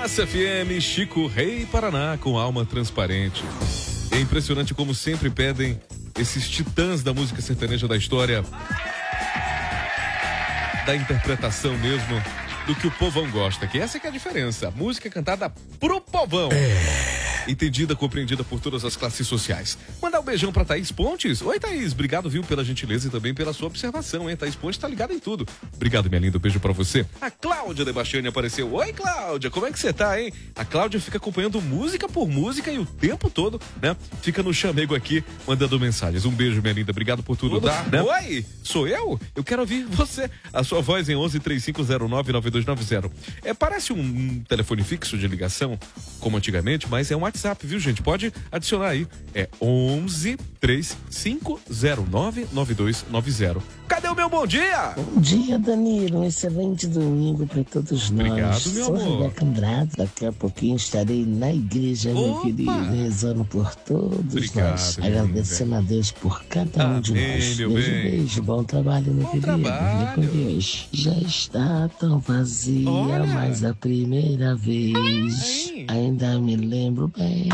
Massa FM, Chico Rei Paraná com alma transparente. É impressionante como sempre pedem esses titãs da música sertaneja da história, da interpretação mesmo, do que o povão gosta. Que essa que é a diferença. A música é cantada pro povão. Entendida, compreendida por todas as classes sociais. Mandar um beijão pra Thaís Pontes. Oi, Thaís. Obrigado, viu, pela gentileza e também pela sua observação, hein? Thaís Pontes tá ligada em tudo. Obrigado, minha linda. Beijo pra você. A Cláudia Debastiani apareceu. Oi, Cláudia. Como é que você tá, hein? A Cláudia fica acompanhando música por música e o tempo todo, né? Fica no chamego aqui, mandando mensagens. Um beijo, minha linda. Obrigado por tudo, tá? Né? Oi, sou eu? Eu quero ouvir você. A sua voz em 1135099290. Parece um telefone fixo de ligação, como antigamente, mas é um WhatsApp, viu, gente? Pode adicionar aí. É 1135099290. Cadê o meu bom dia? Bom dia, Danilo. Um excelente domingo para todos nós. Obrigado, meu amor. Sou Rebeca Andrade. Daqui a pouquinho estarei na igreja, meu querido, rezando por todos nós. Agradecendo a Deus por cada um de nós. Meu Beijo, bom trabalho, meu querido. Trabalho. Com Deus. Já está tão vazia, mas a primeira vez ainda me lembro bem.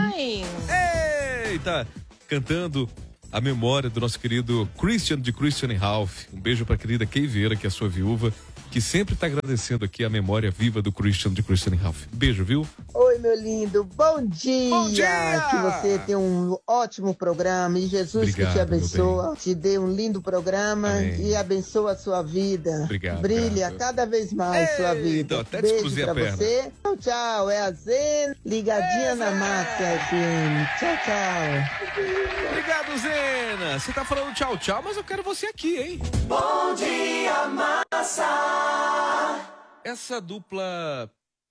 Eita! Cantando a memória do nosso querido Christian, de Christian e Ralph. Um beijo pra querida Kay Vieira, que é a sua viúva, que sempre tá agradecendo aqui a memória viva do Christian, de Christian e Ralph. Beijo, viu? Oi, meu lindo. Bom dia! Bom dia! Que você tenha um ótimo programa e Jesus Obrigado, que te abençoa, te dê um lindo programa. Amém. E abençoa a sua vida. Obrigado. Brilha obrigado. cada vez mais sua vida. Então, até Beijo descruzei pra a perna. você. Tchau, tchau. É a Zen, ligadinha na Massa FM. Tchau, tchau. Obrigado, Zena. Você tá falando tchau, tchau, mas eu quero você aqui, hein? Bom dia, massa. Essa dupla,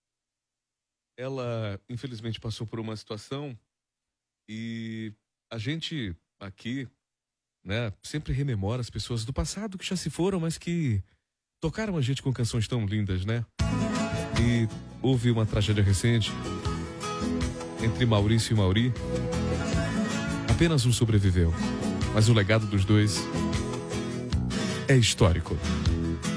ela infelizmente passou por uma situação e a gente aqui, né, sempre rememora as pessoas do passado que já se foram, mas que tocaram a gente com canções tão lindas, né? E houve uma tragédia recente entre Maurício e Mauri. Apenas um sobreviveu, mas o legado dos dois é histórico.